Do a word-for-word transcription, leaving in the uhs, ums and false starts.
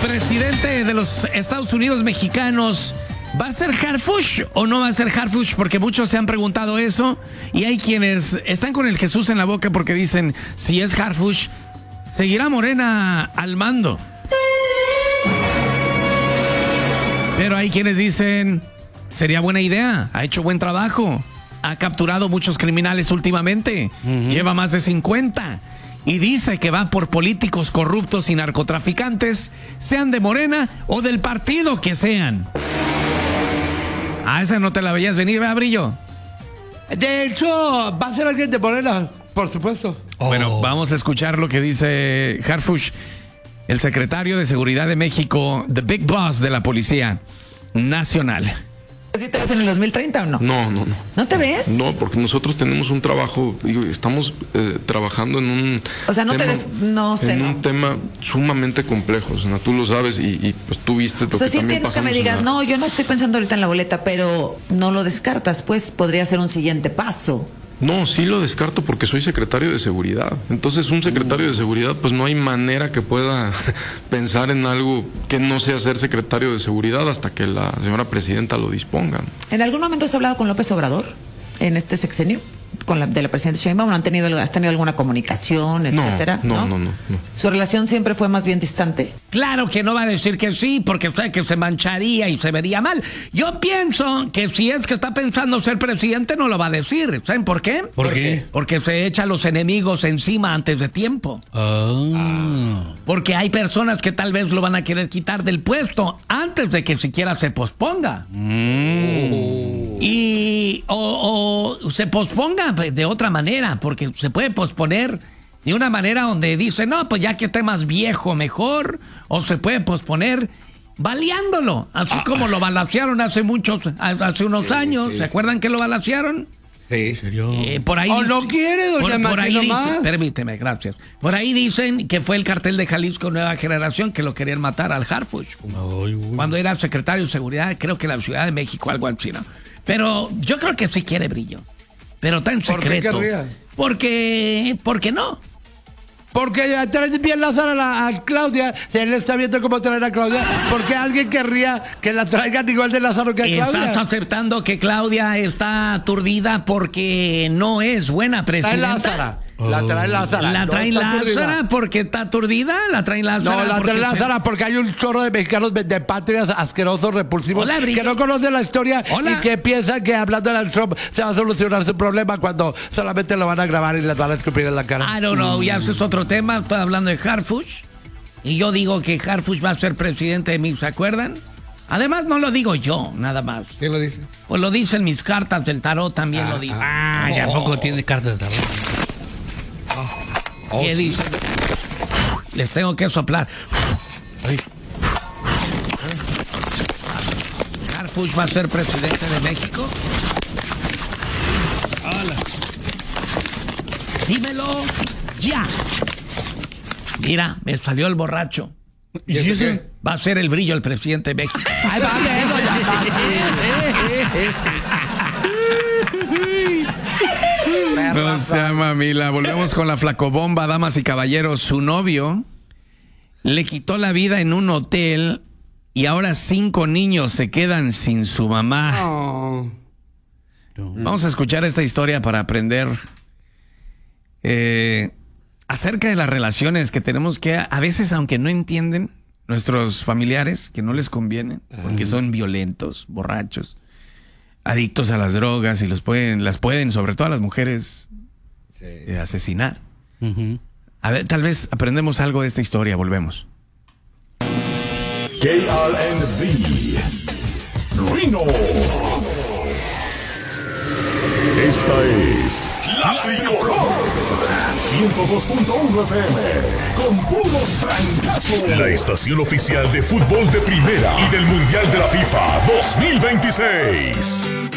presidente de los Estados Unidos mexicanos, ¿va a ser Harfuch o no va a ser Harfuch? Porque muchos se han preguntado eso y hay quienes están con el Jesús en la boca porque dicen, si es Harfuch, seguirá Morena al mando. Pero hay quienes dicen, sería buena idea, ha hecho buen trabajo, ha capturado muchos criminales últimamente, uh-huh. lleva más de cincuenta. Y dice que va por políticos corruptos y narcotraficantes, sean de Morena o del partido que sean. Ah, esa no te la veías venir, ¿verdad, Brillo? De hecho, va a ser alguien de Morena, por supuesto. Oh. Bueno, vamos a escuchar lo que dice Harfuch, el secretario de Seguridad de México, the big boss de la Policía Nacional. ¿Sí te ves en el dos mil treinta o no? No, no, no. ¿No te ves? No, porque nosotros tenemos un trabajo, digo, estamos eh, trabajando en un O sea, no tema, te des, no sé. en no. un tema sumamente complejo, o sea, tú lo sabes y, y pues tú viste lo o sea, que sí también entiendo que me pasamos digas, la... no, yo no estoy pensando ahorita en la boleta, pero no lo descartas, pues podría ser un siguiente paso. No, sí lo descarto porque soy secretario de seguridad. Entonces, un secretario de seguridad, pues no hay manera que pueda pensar en algo que no sea ser secretario de seguridad hasta que la señora presidenta lo disponga. ¿En algún momento has hablado con López Obrador en este sexenio? Con la, de la presidenta Sheinbaum, ¿no han tenido, has tenido alguna comunicación, etcétera? No, no, no, no, no. ¿Su relación siempre fue más bien distante? Claro que no va a decir que sí, porque sabe que se mancharía y se vería mal. Yo pienso que si es que está pensando ser presidente, no lo va a decir. ¿Saben por qué? ¿Por qué? Porque se echa a los enemigos encima antes de tiempo. Oh. Ah. Porque hay personas que tal vez lo van a querer quitar del puesto antes de que siquiera se posponga. Mm. Y o, o se posponga de otra manera, porque se puede posponer de una manera donde dice, no, pues ya que esté más viejo mejor, o se puede posponer baleándolo, así ah. como lo balacearon hace muchos, hace unos sí, años, sí, ¿se sí. acuerdan que lo balacearon? Sí. ¿En serio? Eh, por ahí ¿O no quiere, doña por, por ahí dice, permíteme, gracias. Por ahí dicen que fue el cartel de Jalisco Nueva Generación que lo querían matar al Harfuch. Ay, cuando era secretario de Seguridad, creo que en la Ciudad de México, algo así, ¿no? Pero yo creo que sí quiere Brillo. Pero está en secreto. ¿Por qué querría? Porque, porque no. Porque ya traen bien Lázaro a, la, a Claudia. Si él está viendo cómo traer a Claudia, ¿por qué alguien querría que la traigan igual de Lázaro que a Claudia? Estás aceptando que Claudia está aturdida porque no es buena presidenta. Trae Lázara. Oh. La trae Lázara. La trae no Lázara porque está aturdida. La trae Lázara. No, la trae Lázara se... porque hay un chorro de mexicanos de patrias asquerosos, repulsivos, Hola, que no conocen la historia Hola. y que piensan que hablando de Trump se va a solucionar su problema cuando solamente lo van a grabar y les van a escupir en la cara. I don't know, ya ese es otro tema. Estoy hablando de Harfuch. Y yo digo que Harfuch va a ser presidente de mí, ¿se acuerdan? Además, no lo digo yo, nada más. ¿Quién lo dice? Pues lo dicen mis cartas del tarot, también ah, lo digo. Ah, ya oh. poco tiene cartas del tarot. Oh, ¿Qué sí. dicen? Les tengo que soplar. Ay. ¿Harfuch va a ser presidente de México? Hola. Dímelo ya. Mira, me salió el borracho. ¿Y eso qué? Va a ser el Brillo el presidente de México. Ay, vale, eso ya No sea mamila. Volvemos con la flacobomba, damas y caballeros. Su novio le quitó la vida en un hotel y ahora cinco niños se quedan sin su mamá. Oh. Vamos a escuchar esta historia para aprender eh, acerca de las relaciones que tenemos que, a veces, aunque no entienden nuestros familiares, que no les conviene, porque son violentos, borrachos, adictos a las drogas y los pueden, las pueden, sobre todo a las mujeres, sí. eh, asesinar. Uh-huh. A ver, tal vez aprendemos algo de esta historia. Volvemos. K R N V Reno. Esta es La Tricolor ciento dos punto uno F M con puros trancazos. La estación oficial de fútbol de primera y del Mundial de la FIFA dos mil veintiséis.